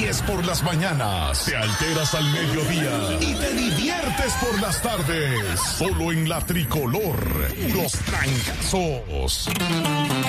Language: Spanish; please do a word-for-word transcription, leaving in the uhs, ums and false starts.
ríes por las mañanas, te alteras al mediodía y te diviertes por las tardes. Solo en la Tricolor, los trancazos.